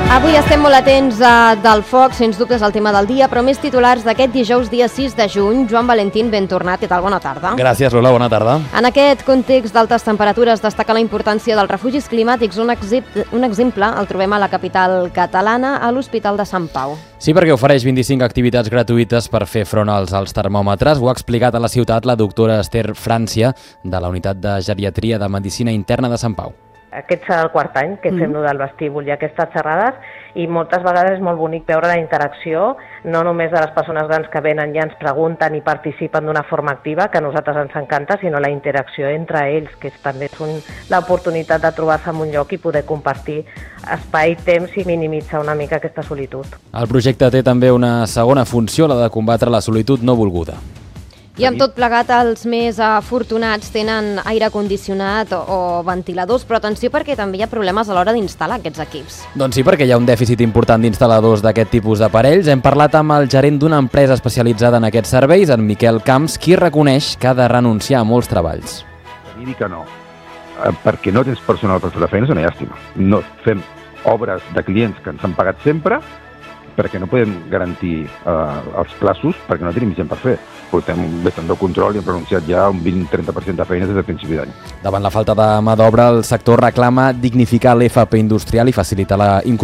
Avui estem molt atents del foc, sens dubte és el tema del dia, però més titulars d'aquest dijous, dia 6 de juny. Joan Valentín, ben tornat, què tal? Bona tarda. Gràcies, Lola, bona tarda. En aquest context d'altes temperatures destaca la importància dels refugis climàtics. Un exemple el trobem a la capital catalana, a l'Hospital de Sant Pau. Sí, perquè ofereix 25 activitats gratuïtes per fer front als termòmetres. Ho ha explicat a la ciutat la doctora Esther Frància, de la Unitat de Geriatria de Medicina Interna de Sant Pau. Aquest serà el quart any que fem del vestíbul i aquestes xerrades, i moltes vegades és molt bonic veure la interacció, no només de les persones grans que venen i ens pregunten i participen d'una forma activa, que a nosaltres ens encanta, sinó la interacció entre ells, que també és l'oportunitat de trobar-se en un lloc i poder compartir espai, temps i minimitzar una mica aquesta solitud. El projecte té també una segona funció, la de combatre la solitud no volguda. I amb tot plegat, els més afortunats tenen aire condicionat o ventiladors, però atenció perquè també hi ha problemes a l'hora d'instal·lar aquests equips. Doncs sí, perquè hi ha un dèficit important d'instal·ladors d'aquest tipus d'aparells. Hem parlat amb el gerent d'una empresa especialitzada en aquests serveis, en Miquel Camps, qui reconeix que ha de renunciar a molts treballs. Dir que no, perquè no tens personal per fer la feina és una llàstima. No fem obres de clients que ens han pagat sempre, perquè no podem garantir els plaços, perquè no tenim gent per fer. Portem bastant de control i hem renunciat ja a un 20-30% de feines des del principi d'any. Davant la falta de mà d'obra, el sector reclama dignificar l'FP industrial i facilitar la incorporació